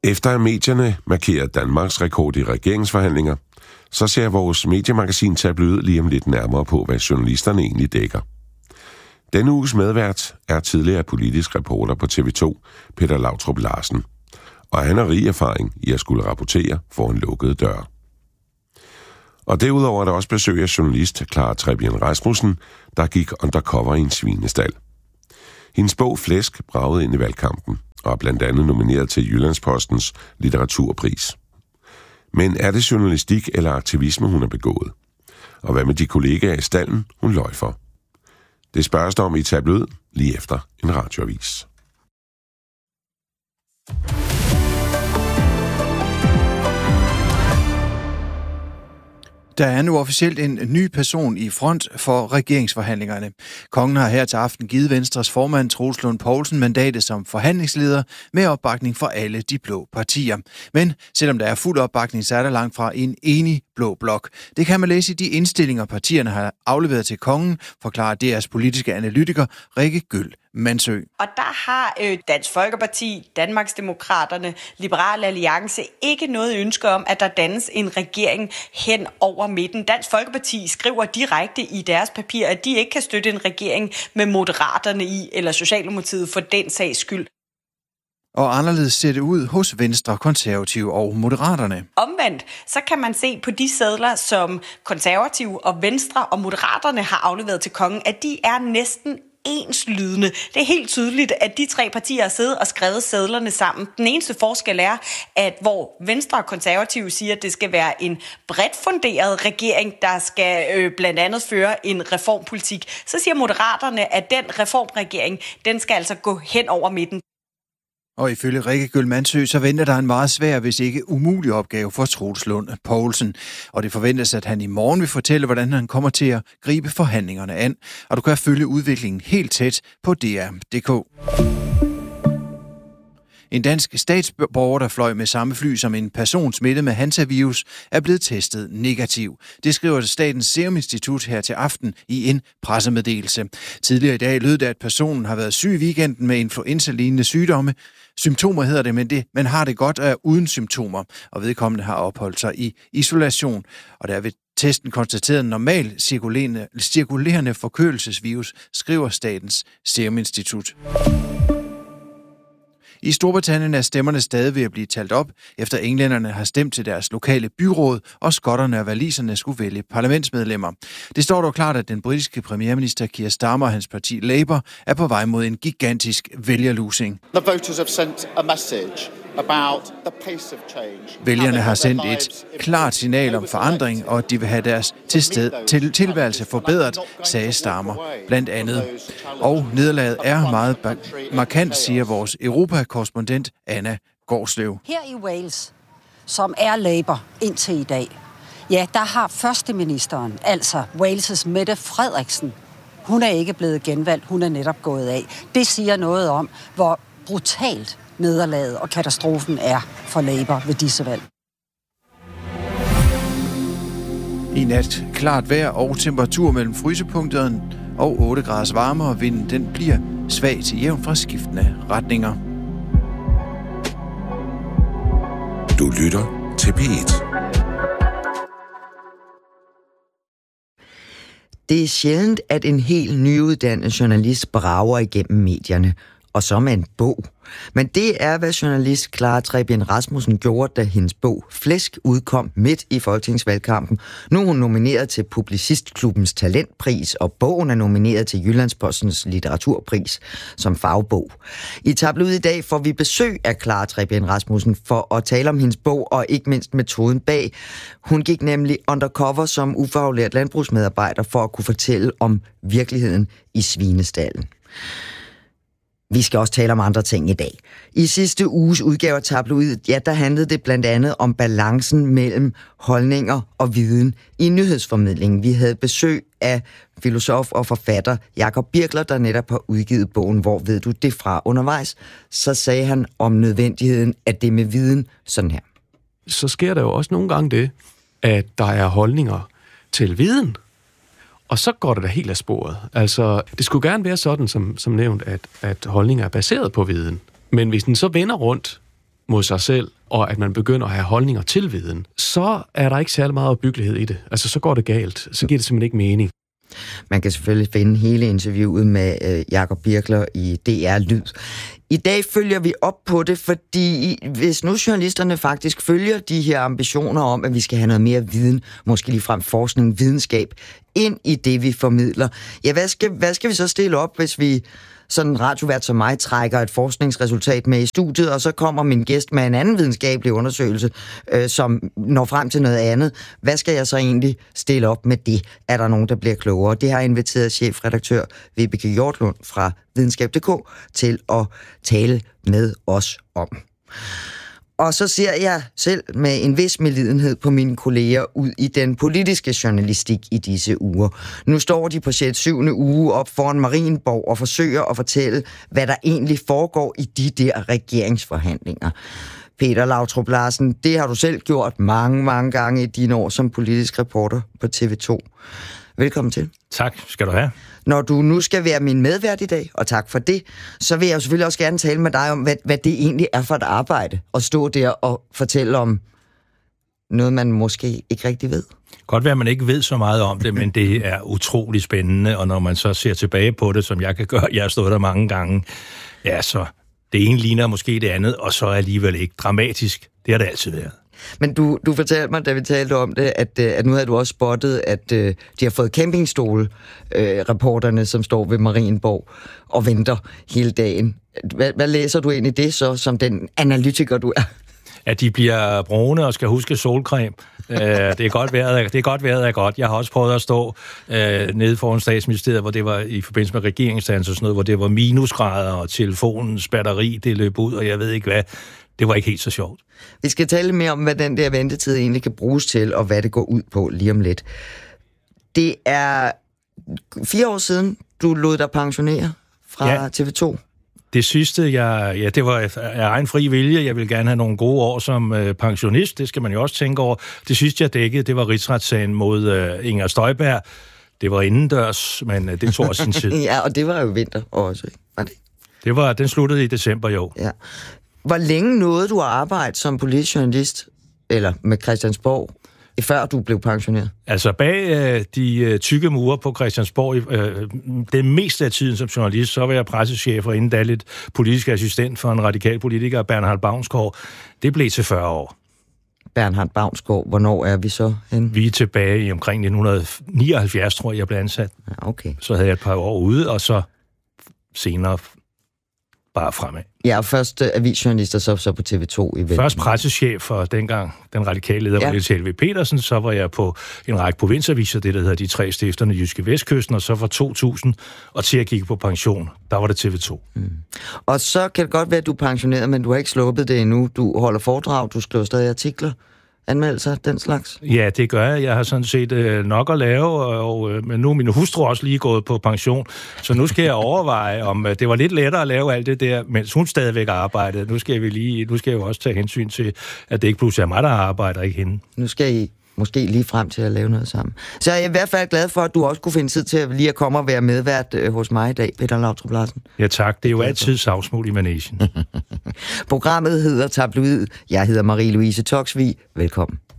Efter at medierne markerede Danmarks rekord i regeringsforhandlinger, så ser vores mediemagasin Tabloid lige om lidt nærmere på, hvad journalisterne egentlig dækker. Denne uges medvært er tidligere politisk reporter på TV2, Peter Lautrup Larsen, og han har rig erfaring i at skulle rapportere foran lukkede døre. Og derudover er der også besøg af journalist Clara Trebien Rasmussen, der gik undercover i en svinestald. Hendes bog Flæsk bragede ind i valgkampen, og er blandt andet nomineret til Jyllandspostens litteraturpris. Men er det journalistik eller aktivisme, hun har begået? Og hvad med de kollegaer i stallen, hun løj for? Det spørges der om i Tabloid lige efter en radioavis. Der er nu officielt en ny person i front for regeringsforhandlingerne. Kongen har her til aften givet Venstres formand Troels Lund Poulsen mandatet som forhandlingsleder med opbakning fra alle de blå partier. Men selvom der er fuld opbakning, så er der langt fra en enig blå blok. Det kan man læse i de indstillinger, partierne har afleveret til kongen, forklarer DR's politiske analytiker Rikke Gøll Mansø. Og der har Dansk Folkeparti, Danmarksdemokraterne, Liberal Alliance ikke noget ønske om, at der dannes en regering hen over midten. Dansk Folkeparti skriver direkte i deres papir, at de ikke kan støtte en regering med Moderaterne i, eller Socialdemokratiet for den sags skyld. Og anderledes ser det ud hos Venstre, Konservative og Moderaterne. Omvendt, så kan man se på de sedler, som Konservative og Venstre og Moderaterne har afleveret til kongen, at de er næsten enslydende. Det er helt tydeligt, at de tre partier har siddet og skrevet sedlerne sammen. Den eneste forskel er, at hvor Venstre og Konservative siger, at det skal være en bredt funderet regering, der skal blandt andet føre en reformpolitik, så siger Moderaterne, at den reformregering, den skal altså gå hen over midten. Og ifølge Rikke Gøll Mansø, så venter der en meget svær, hvis ikke umulig opgave for Troels Lund Poulsen. Og det forventes, at han i morgen vil fortælle, hvordan han kommer til at gribe forhandlingerne an. Og du kan følge udviklingen helt tæt på dr.dk. En dansk statsborger, der fløj med samme fly som en person smittet med hantavirus, er blevet testet negativ. Det skriver Statens Serum Institut her til aften i en pressemeddelelse. Tidligere i dag lød det, at personen har været syg i weekenden med influenza-lignende sygdomme. Symptomer hedder det, men har det godt er uden symptomer, og vedkommende har opholdt sig i isolation. Og der er ved testen konstateret en normal cirkulerende forkølelsesvirus, skriver Statens Serum Institut. I Storbritannien er stemmerne stadig ved at blive talt op, efter englænderne har stemt til deres lokale byråd, og skotterne og waliserne skulle vælge parlamentsmedlemmer. Det står dog klart, at den britiske premierminister Keir Starmer og hans parti Labour er på vej mod en gigantisk vælgerlusing. Vælgerne har sendt et klart signal om forandring, og at de vil have deres tilværelse forbedret, sagde Starmer blandt andet. Og nederlaget er meget markant, siger vores Europa-korrespondent Anna Gårdslev. Her i Wales, som er Labour indtil i dag, ja, der har førsteministeren, altså Wales' Mette Frederiksen, hun er ikke blevet genvalgt, hun er netop gået af. Det siger noget om, hvor brutalt nederlaget og katastrofen er for Labour ved disse valg. I nat klart vejr og temperatur mellem frysepunkterne og 8 graders varme, og vinden den bliver svag til jævn fra skiftende retninger. Du lytter til P1. Det er sjældent, at en helt nyuddannet journalist brager igennem medierne, og så med en bog. Men det er, hvad journalist Clara Trebien Rasmussen gjorde, da hendes bog Flæsk udkom midt i folketingsvalgkampen. Nu er hun nomineret til Publicistklubbens talentpris, og bogen er nomineret til Jyllandspostens litteraturpris som fagbog. I Tabloid i dag får vi besøg af Clara Trebien Rasmussen for at tale om hendes bog, og ikke mindst metoden bag. Hun gik nemlig undercover som ufaglært landbrugsmedarbejder for at kunne fortælle om virkeligheden i svinestallen. Vi skal også tale om andre ting i dag. I sidste uges udgave af Tabloid, ja, der handlede det blandt andet om balancen mellem holdninger og viden i nyhedsformidlingen. Vi havde besøg af filosof og forfatter Jakob Birkler, der netop har udgivet bogen Hvor ved du det fra? Undervejs, så sagde han om nødvendigheden af det med viden sådan her. Så sker der jo også nogle gange det, at der er holdninger til viden, og så går det da helt af sporet. Altså, det skulle gerne være sådan, som nævnt, at holdninger er baseret på viden. Men hvis den så vender rundt mod sig selv, og at man begynder at have holdninger til viden, så er der ikke særlig meget opbyggelighed i det. Altså, så går det galt. Så giver det simpelthen ikke mening. Man kan selvfølgelig finde hele interviewet med Jakob Birkler i DR Lyd. I dag følger vi op på det, fordi hvis nu journalisterne faktisk følger de her ambitioner om, at vi skal have noget mere viden, måske ligefrem forskning, videnskab, ind i det, vi formidler, ja, hvad skal vi så stille op, hvis vi sådan en radiovært som mig trækker et forskningsresultat med i studiet, og så kommer min gæst med en anden videnskabelig undersøgelse, som når frem til noget andet. Hvad skal jeg så egentlig stille op med det? Er der nogen, der bliver klogere? Det har inviteret chefredaktør Vibeke Hjortlund fra videnskab.dk til at tale med os om. Og så ser jeg selv med en vis medlidenhed på mine kolleger ud i den politiske journalistik i disse uger. Nu står de på 6. 7. uge op foran Marienborg og forsøger at fortælle, hvad der egentlig foregår i de der regeringsforhandlinger. Peter Lautrup Larsen, det har du selv gjort mange, mange gange i dine år som politisk reporter på TV2. Velkommen til. Tak skal du have. Når du nu skal være min medvært i dag, og tak for det, så vil jeg jo selvfølgelig også gerne tale med dig om, hvad det egentlig er for et arbejde, at stå der og fortælle om noget, man måske ikke rigtig ved. Godt være, at man ikke ved så meget om det, men det er utrolig spændende, og når man så ser tilbage på det, som jeg kan gøre, jeg har stået der mange gange, ja, så det ene ligner måske det andet, og så alligevel ikke dramatisk. Det har det altid været. Men du fortalte mig, da vi talte om det, at nu havde du også spottet, at de har fået campingstole, reporterne, som står ved Marienborg og venter hele dagen. Hvad læser du ind i det så, som den analytiker, du er? At de bliver brune og skal huske solcreme. Det er godt vejret er godt. Jeg har også prøvet at stå nede foran Statsministeriet, hvor det var i forbindelse med regeringsdans og sådan noget, hvor det var minusgrader, og telefonens batteri, det løb ud, og jeg ved ikke hvad. Det var ikke helt så sjovt. Vi skal tale mere om, hvad den der ventetid egentlig kan bruges til, og hvad det går ud på lige om lidt. Det er 4 år siden, du lod dig pensionere fra TV2. Det sidste, det var af egen fri vilje. Jeg ville gerne have nogle gode år som pensionist. Det skal man jo også tænke over. Det sidste, jeg dækkede, det var rigsretssagen mod Inger Støjberg. Det var indendørs, men det tog også sin tid. Ja, og det var jo vinter også, ikke? Var det? Den sluttede i december, jo. Ja. Hvor længe nåede du at arbejde som politisk journalist, eller med Christiansborg, før du blev pensioneret? Altså bag de tykke mure på Christiansborg, det meste af tiden som journalist, så var jeg pressechef og inden da lidt politisk assistent for en radikal politiker, Bernhard Baunsgaard. Det blev til 40 år. Bernhard Baunsgaard, hvornår er vi så hen? Vi er tilbage i omkring 1979, tror jeg blev ansat. Ja, okay. Så havde jeg et par år ude, og så senere bare fremad. Ja, og først avisjournalister, så på TV2 i Først pressechef for dengang den radikale leder var Niels Helveg Petersen, så var jeg på en række provinsaviser, det der hedder De Tre Stifterne Jyske Vestkysten, og så fra 2000 og til at kigge på pension, der var det TV2. Mm. Og så kan det godt være, at du er pensioneret, men du har ikke sluppet det endnu. Du holder foredrag, du skriver stadig artikler, anmeldelser, den slags? Ja, det gør jeg. Jeg har sådan set nok at lave, men nu er min hustru også lige gået på pension, så nu skal jeg overveje, om det var lidt lettere at lave alt det der, mens hun stadigvæk arbejder. Nu skal jeg jo også tage hensyn til, at det ikke pludselig er mig, der arbejder, ikke hende. Nu skal I måske lige frem til at lave noget sammen. Så jeg er i hvert fald glad for, at du også kunne finde tid til at lige at komme og være medvært hos mig i dag, Peter Lautrup Larsen. Ja tak, det er jo altid savsmuld i managen. Programmet hedder Tabloid. Jeg hedder Marie-Louise Toksvig. Velkommen.